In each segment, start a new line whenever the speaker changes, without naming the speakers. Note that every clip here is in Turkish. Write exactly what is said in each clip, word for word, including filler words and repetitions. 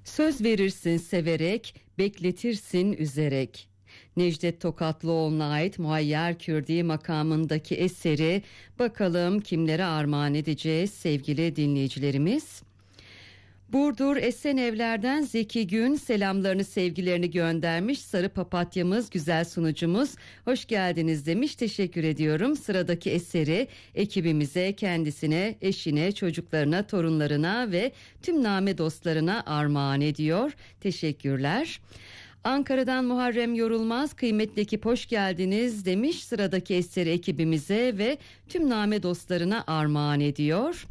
Söz verirsin severek, bekletirsin üzerek. Necdet Tokatlıoğlu'na ait Muayyer Kürdi makamındaki eseri bakalım kimlere armağan edeceğiz sevgili dinleyicilerimiz. Burdur Esenevler'den Zeki Gün selamlarını sevgilerini göndermiş. Sarı papatyamız, güzel sunucumuz, hoş geldiniz demiş, teşekkür ediyorum. Sıradaki eseri ekibimize, kendisine, eşine, çocuklarına, torunlarına ve tüm name dostlarına armağan ediyor. Teşekkürler. Ankara'dan Muharrem Yorulmaz, kıymetli ekip hoş geldiniz demiş. Sıradaki eseri ekibimize ve tüm name dostlarına armağan ediyor.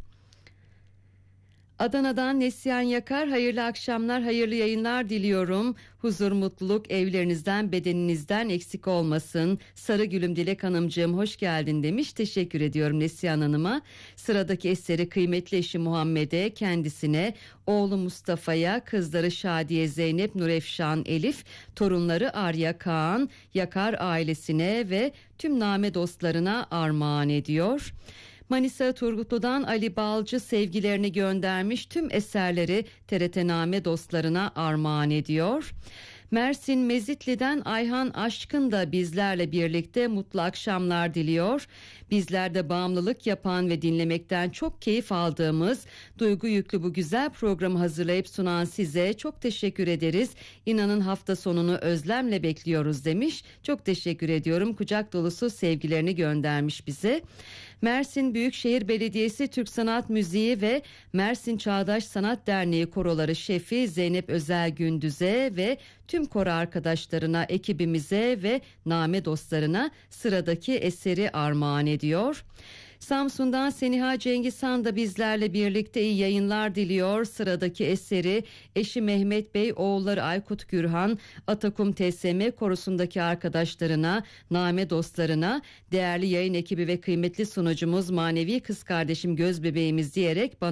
Adana'dan Neslihan Yakar, hayırlı akşamlar, hayırlı yayınlar diliyorum. Huzur, mutluluk evlerinizden, bedeninizden eksik olmasın. Sarı Gülüm Dilek Hanımcığım hoş geldin demiş. Teşekkür ediyorum Neslihan Hanım'a. Sıradaki eseri kıymetli eşi Muhammed'e, kendisine, oğlu Mustafa'ya, kızları Şadiye, Zeynep, Nurefşan, Elif, torunları Arya, Kaan, Yakar ailesine ve tüm name dostlarına armağan ediyor. Manisa Turgutlu'dan Ali Balcı sevgilerini göndermiş, tüm eserleri T R T Name dostlarına armağan ediyor. Mersin Mezitli'den Ayhan Aşkın da bizlerle birlikte mutlu akşamlar diliyor. Bizler de bağımlılık yapan ve dinlemekten çok keyif aldığımız duygu yüklü bu güzel programı hazırlayıp sunan size çok teşekkür ederiz. İnanın hafta sonunu özlemle bekliyoruz demiş. Çok teşekkür ediyorum. Kucak dolusu sevgilerini göndermiş bize. Mersin Büyükşehir Belediyesi Türk Sanat Müziği ve Mersin Çağdaş Sanat Derneği koroları şefi Zeynep Özel Gündüz'e ve tüm koro arkadaşlarına, ekibimize ve name dostlarına sıradaki eseri armağan ediyor. Samsun'dan Seniha Cengizhan da bizlerle birlikte iyi yayınlar diliyor. Sıradaki eseri eşi Mehmet Bey, oğulları Aykut Gürhan, Atakum T S M korusundaki arkadaşlarına, name dostlarına, değerli yayın ekibi ve kıymetli sunucumuz, manevi kız kardeşim, göz bebeğimiz diyerek bana